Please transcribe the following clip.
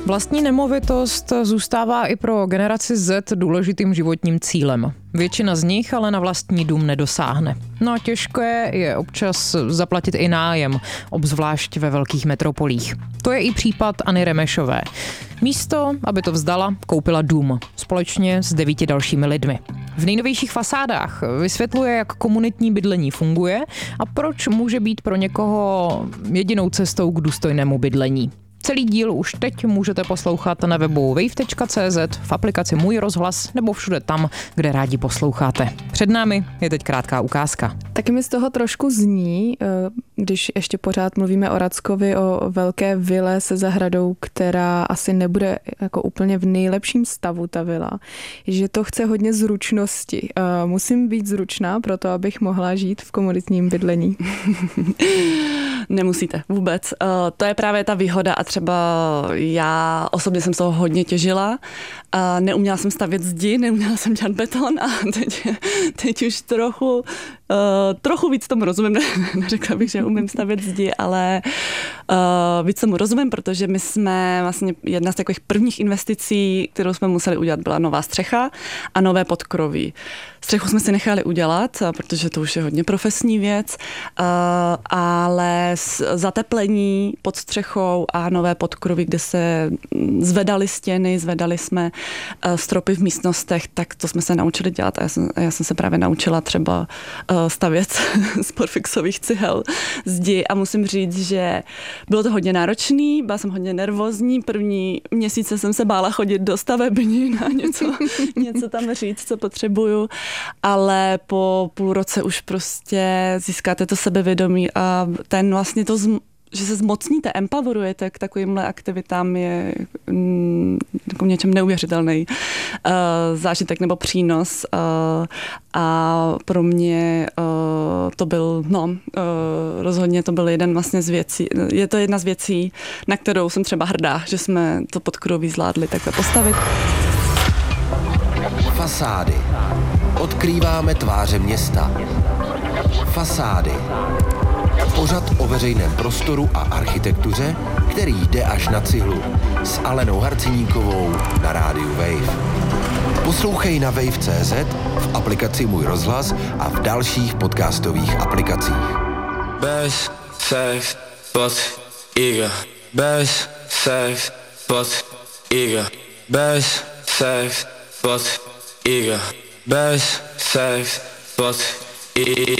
Vlastní nemovitost zůstává i pro generaci Z důležitým životním cílem. Většina z nich ale na vlastní dům nedosáhne. No a těžké je občas zaplatit i nájem, obzvlášť ve velkých metropolích. To je i případ Anny Remešové. Místo, aby to vzdala, koupila dům společně s 9 dalšími lidmi. V nejnovějších fasádách vysvětluje, jak komunitní bydlení funguje a proč může být pro někoho jedinou cestou k důstojnému bydlení. Celý díl už teď můžete poslouchat na webu wave.cz, v aplikaci Můj rozhlas nebo všude tam, kde rádi posloucháte. Před námi je teď krátká ukázka. Taky mi z toho trošku zní, když ještě pořád mluvíme o Rackovi, o velké vile se zahradou, která asi nebude jako úplně v nejlepším stavu ta vila, že to chce hodně zručnosti. Musím být zručná pro to, abych mohla žít v komunitním bydlení. Nemusíte vůbec. To je právě ta výhoda a třeba já osobně jsem z toho hodně těžila. Neuměla jsem stavět zdi, neuměla jsem dělat beton a teď už trochu víc tomu rozumím. Neřekla bych, že umím stavět zdi, ale víc tomu rozumím, protože my jsme vlastně jedna z takových prvních investicí, kterou jsme museli udělat, byla nová střecha a nové podkroví. Střechu jsme si nechali udělat, protože to už je hodně profesní věc, ale zateplení pod střechou a nové podkroví, kde se zvedaly stěny, zvedali jsme stropy v místnostech, tak to jsme se naučili dělat a já jsem se právě naučila třeba stavět z porfixových cihel zdi a musím říct, že bylo to hodně náročný, byla jsem hodně nervózní, první měsíce jsem se bála chodit do stavební na něco tam říct, co potřebuju, ale po půl roce už prostě získáte to sebevědomí a ten vlastně to že se zmocníte, empowerujete k takovýmhle aktivitám je jako něčem neuvěřitelný zážitek nebo přínos a pro mě to byl, rozhodně to byl jeden vlastně z věcí, je to jedna z věcí, na kterou jsem třeba hrdá, že jsme to podkroví zvládli takhle postavit. Fasády. Odkrýváme tváře města. Fasády. Pořad o veřejném prostoru a architektuře, který jde až na cihlu. S Alenou Harciníkovou na rádiu Wave. Poslouchej na wave.cz, v aplikaci Můj rozhlas a v dalších podcastových aplikacích. Bez sex, pot, iga. Bez sex, pot, iga. Bez sex, pot, iga. Bez sex, pot, iga.